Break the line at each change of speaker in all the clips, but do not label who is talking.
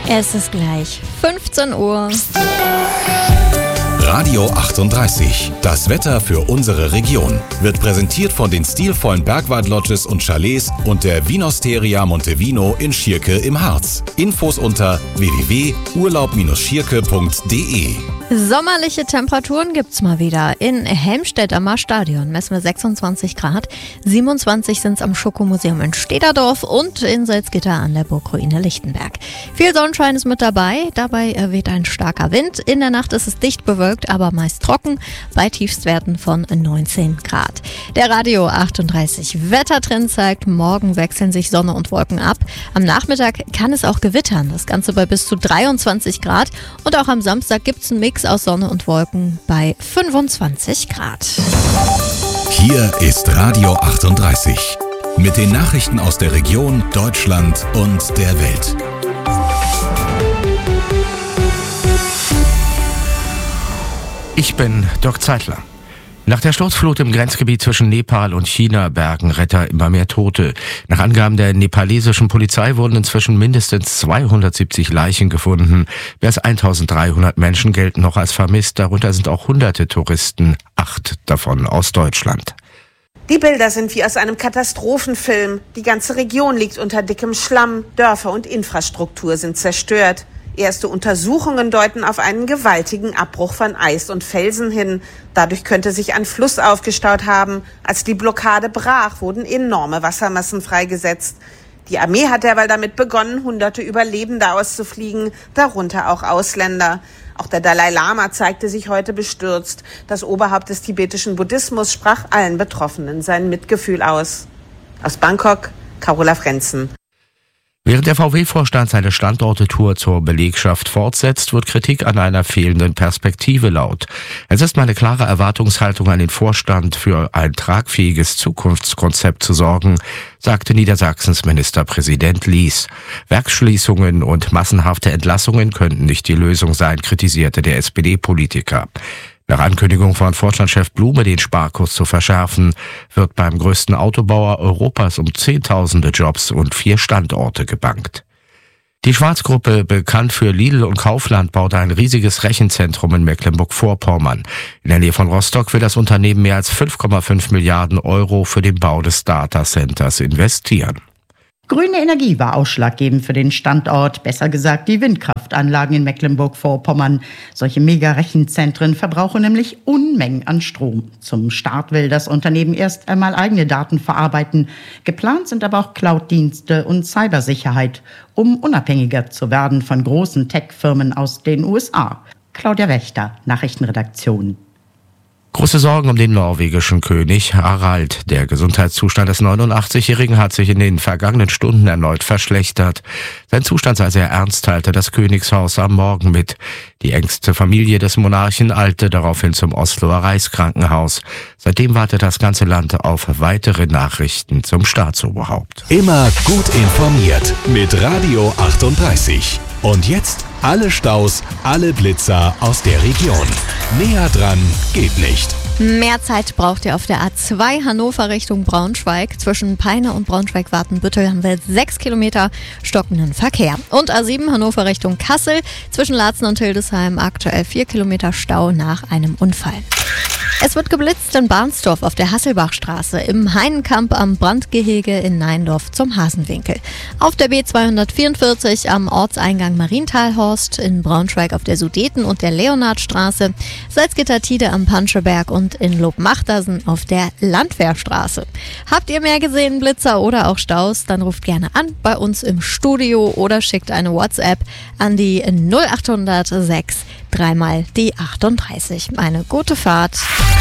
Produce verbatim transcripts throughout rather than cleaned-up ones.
Es ist gleich fünfzehn Uhr.
Radio achtunddreißig. Das Wetter für unsere Region wird präsentiert von den stilvollen Bergwald-Lodges und Chalets und der Vinosteria Montevino in Schierke im Harz. Infos unter w w w punkt urlaub schierke punkt d e.
Sommerliche Temperaturen gibt's mal wieder. In Helmstedt am Marstadion messen wir sechsundzwanzig Grad. siebenundzwanzig sind es am Schokomuseum in Stederdorf und in Salzgitter an der Burgruine Lichtenberg. Viel Sonnenschein ist mit dabei. Dabei weht ein starker Wind. In der Nacht ist es dicht bewölkt, aber meist trocken bei Tiefstwerten von neunzehn Grad. Der Radio achtunddreißig Wettertrend zeigt, morgen wechseln sich Sonne und Wolken ab. Am Nachmittag kann es auch gewittern. Das Ganze bei bis zu dreiundzwanzig Grad. Und auch am Samstag gibt's einen Mix aus Sonne und Wolken bei fünfundzwanzig Grad.
Hier ist Radio achtunddreißig mit den Nachrichten aus der Region, Deutschland und der Welt.
Ich bin Dirk Zeitler. Nach der Sturzflut im Grenzgebiet zwischen Nepal und China bergen Retter immer mehr Tote. Nach Angaben der nepalesischen Polizei wurden inzwischen mindestens zweihundertsiebzig Leichen gefunden. Mehr als eintausenddreihundert Menschen gelten noch als vermisst. Darunter sind auch hunderte Touristen, acht davon aus Deutschland.
Die Bilder sind wie aus einem Katastrophenfilm. Die ganze Region liegt unter dickem Schlamm. Dörfer und Infrastruktur sind zerstört. Erste Untersuchungen deuten auf einen gewaltigen Abbruch von Eis und Felsen hin. Dadurch könnte sich ein Fluss aufgestaut haben. Als die Blockade brach, wurden enorme Wassermassen freigesetzt. Die Armee hat derweil damit begonnen, hunderte Überlebende auszufliegen, darunter auch Ausländer. Auch der Dalai Lama zeigte sich heute bestürzt. Das Oberhaupt des tibetischen Buddhismus sprach allen Betroffenen sein Mitgefühl aus. Aus Bangkok, Carola Frenzen.
Während der V W-Vorstand seine Standorte-Tour zur Belegschaft fortsetzt, wird Kritik an einer fehlenden Perspektive laut. Es ist meine klare Erwartungshaltung an den Vorstand, für ein tragfähiges Zukunftskonzept zu sorgen, sagte Niedersachsens Ministerpräsident Lies. Werksschließungen und massenhafte Entlassungen könnten nicht die Lösung sein, kritisierte der S P D-Politiker. Nach Ankündigung von Vorstandschef Blume, den Sparkurs zu verschärfen, wird beim größten Autobauer Europas um Zehntausende Jobs und vier Standorte gebankt. Die Schwarz-Gruppe, bekannt für Lidl und Kaufland, baut ein riesiges Rechenzentrum in Mecklenburg-Vorpommern. In der Nähe von Rostock will das Unternehmen mehr als fünf Komma fünf Milliarden Euro für den Bau des Datacenters investieren.
Grüne Energie war ausschlaggebend für den Standort, besser gesagt die Windkraftanlagen in Mecklenburg-Vorpommern. Solche Mega-Rechenzentren verbrauchen nämlich Unmengen an Strom. Zum Start will das Unternehmen erst einmal eigene Daten verarbeiten. Geplant sind aber auch Cloud-Dienste und Cybersicherheit, um unabhängiger zu werden von großen Tech-Firmen aus den U S A. Claudia Wächter, Nachrichtenredaktion.
Große Sorgen um den norwegischen König Harald. Der Gesundheitszustand des neunundachtzigjährigen hat sich in den vergangenen Stunden erneut verschlechtert. Sein Zustand sei sehr ernst, teilte das Königshaus am Morgen mit. Die engste Familie des Monarchen eilte daraufhin zum Osloer Reichskrankenhaus. Seitdem wartet das ganze Land auf weitere Nachrichten zum Staatsoberhaupt.
Immer gut informiert mit Radio achtunddreißig. Und jetzt alle Staus, alle Blitzer aus der Region. Näher dran geht nicht.
Mehr Zeit braucht ihr auf der A zwei Hannover Richtung Braunschweig. Zwischen Peine und Braunschweig-Wartenbüttel haben wir sechs Kilometer stockenden Verkehr. Und A sieben Hannover Richtung Kassel. Zwischen Laatzen und Hildesheim aktuell vier Kilometer Stau nach einem Unfall. Es wird geblitzt in Barnsdorf auf der Hasselbachstraße, im Heinenkamp am Brandgehege in Neindorf zum Hasenwinkel. Auf der B zweihundertvierundvierzig am Ortseingang Marienthalhorst, in Braunschweig auf der Sudeten- und der Leonardstraße, Salzgitter-Tide am Panscheberg und in Lobmachtersen auf der Landwehrstraße. Habt ihr mehr gesehen, Blitzer oder auch Staus, dann ruft gerne an bei uns im Studio oder schickt eine WhatsApp an die null acht null null sechs dreimal die achtunddreißig. Eine gute Fahrt.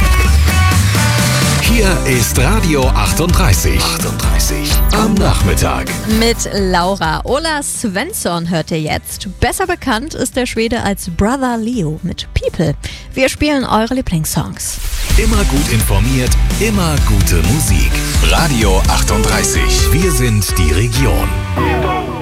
Hier ist Radio achtunddreißig. achtunddreißig am Nachmittag.
Mit Laura. Ola Svensson hört ihr jetzt. Besser bekannt ist der Schwede als Brother Leo mit People. Wir spielen eure Lieblingssongs.
Immer gut informiert, immer gute Musik. Radio achtunddreißig. Wir sind die Region.